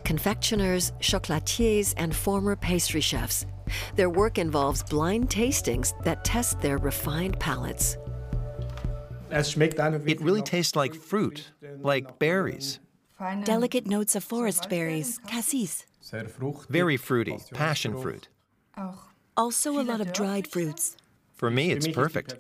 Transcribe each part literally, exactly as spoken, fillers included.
confectioners, chocolatiers, and former pastry chefs. Their work involves blind tastings that test their refined palates. It really tastes like fruit, like berries. Delicate notes of forest berries, cassis. Very fruity, passion fruit. Also a lot of dried fruits. For me, it's perfect.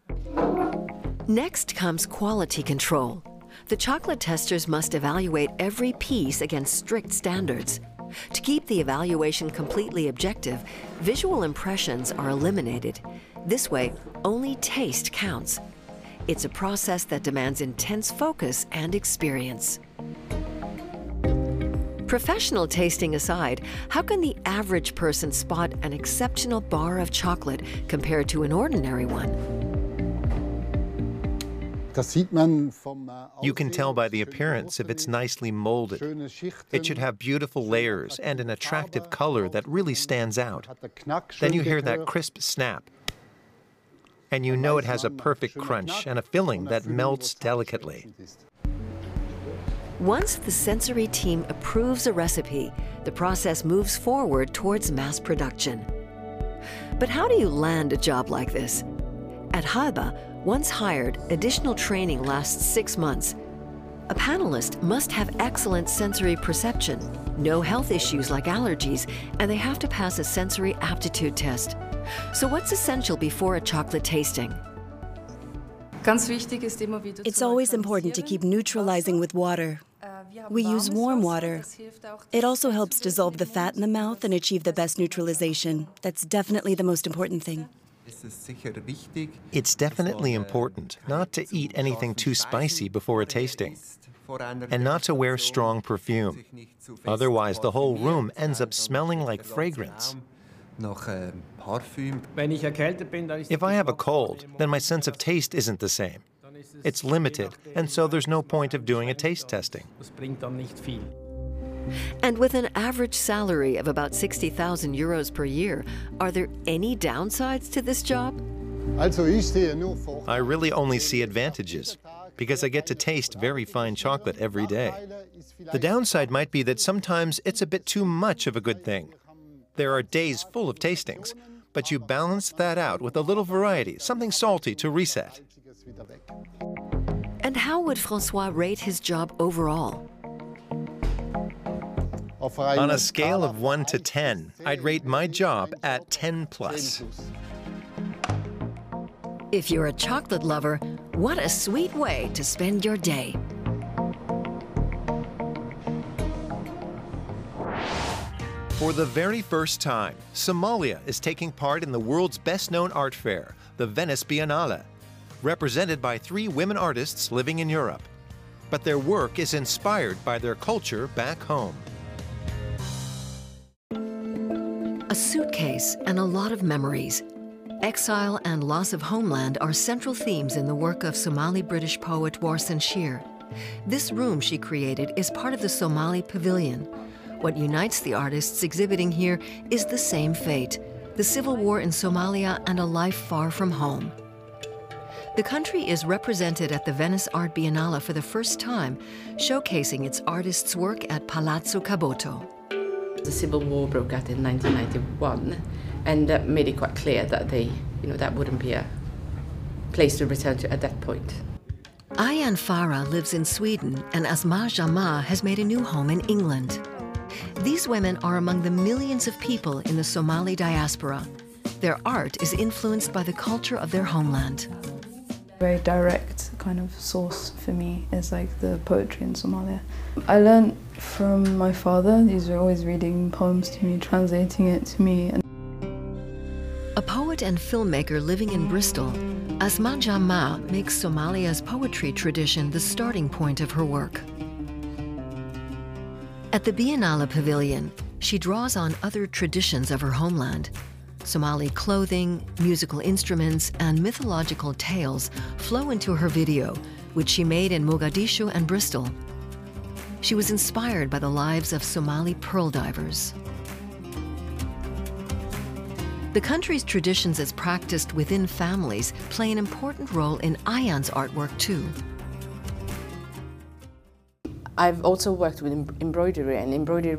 Next comes quality control. The chocolate testers must evaluate every piece against strict standards. To keep the evaluation completely objective, visual impressions are eliminated. This way, only taste counts. It's a process that demands intense focus and experience. Professional tasting aside, how can the average person spot an exceptional bar of chocolate compared to an ordinary one? You can tell by the appearance if it's nicely molded. It should have beautiful layers and an attractive color that really stands out. Then you hear that crisp snap. And you know it has a perfect crunch and a filling that melts delicately. Once the sensory team approves a recipe, the process moves forward towards mass production. But how do you land a job like this? At Halba, once hired, additional training lasts six months. A panelist must have excellent sensory perception, no health issues like allergies, and they have to pass a sensory aptitude test. So what's essential before a chocolate tasting? It's always important to keep neutralizing with water. We use warm water. It also helps dissolve the fat in the mouth and achieve the best neutralization. That's definitely the most important thing. It's definitely important not to eat anything too spicy before a tasting, and not to wear strong perfume. Otherwise, the whole room ends up smelling like fragrance. If I have a cold, then my sense of taste isn't the same. It's limited, and so there's no point of doing a taste testing. And with an average salary of about sixty thousand euros per year, are there any downsides to this job? I really only see advantages, because I get to taste very fine chocolate every day. The downside might be that sometimes it's a bit too much of a good thing. There are days full of tastings, but you balance that out with a little variety, something salty to reset. And how would François rate his job overall? On a scale of one to ten, I'd rate my job at ten plus. If you're a chocolate lover, what a sweet way to spend your day. For the very first time, Somalia is taking part in the world's best-known art fair, the Venice Biennale, represented by three women artists living in Europe. But their work is inspired by their culture back home. A suitcase and a lot of memories. Exile and loss of homeland are central themes in the work of Somali-British poet Warsan Shir. This room she created is part of the Somali Pavilion. What unites the artists exhibiting here is the same fate, the civil war in Somalia and a life far from home. The country is represented at the Venice Art Biennale for the first time, showcasing its artists' work at Palazzo Caboto. The civil war broke out in nineteen ninety-one, and that made it quite clear that they, you know, that wouldn't be a place to return to at that point. Ayaan Farah lives in Sweden, and Asma Jama has made a new home in England. These women are among the millions of people in the Somali diaspora. Their art is influenced by the culture of their homeland. A very direct kind of source for me is like the poetry in Somalia. I learned from my father. He's always reading poems to me, translating it to me. A poet and filmmaker living in Bristol, Asma Jama makes Somalia's poetry tradition the starting point of her work. At the Biennale Pavilion, she draws on other traditions of her homeland. Somali clothing, musical instruments, and mythological tales flow into her video, which she made in Mogadishu and Bristol. She was inspired by the lives of Somali pearl divers. The country's traditions as practiced within families play an important role in Ayaan's artwork too. I've also worked with embroidery, and embroidery